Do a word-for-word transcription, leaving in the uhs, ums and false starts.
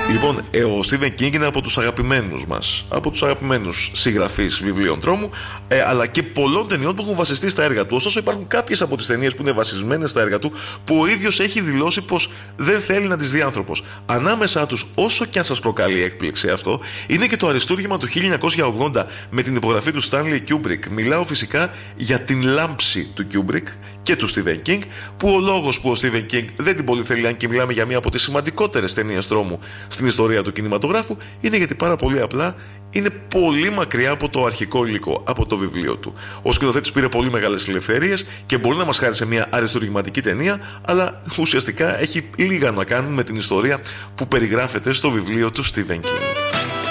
Λοιπόν, ο Stephen King είναι από τους αγαπημένους μας, από τους αγαπημένους συγγραφείς βιβλίων τρόμου, ε, αλλά και πολλών ταινιών που έχουν βασιστεί στα έργα του. Ωστόσο, υπάρχουν κάποιες από τις ταινίες που είναι βασισμένες στα έργα του, που ο ίδιος έχει δηλώσει πως δεν θέλει να τις δει άνθρωπος. Ανάμεσά τους, όσο και αν σας προκαλεί έκπληξη αυτό, είναι και το αριστούργημα του χίλια εννιακόσια ογδόντα με την υπογραφή του Stanley Kubrick. Μιλάω φυσικά για την Λάμψη του Kubrick και του Stephen King, που ο λόγος που ο Stephen King δεν την πολύ θέλει, αν και μιλάμε για μία από τις σημαντικότερες ταινίες τρόμου στην ιστορία του κινηματογράφου, είναι γιατί πάρα πολύ απλά είναι πολύ μακριά από το αρχικό υλικό, από το βιβλίο του. Ο σκηνοθέτης πήρε πολύ μεγάλες ελευθερίες και μπορεί να μας χάρισε μια αριστουργηματική ταινία, αλλά ουσιαστικά έχει λίγα να κάνουν με την ιστορία που περιγράφεται στο βιβλίο του Stephen King.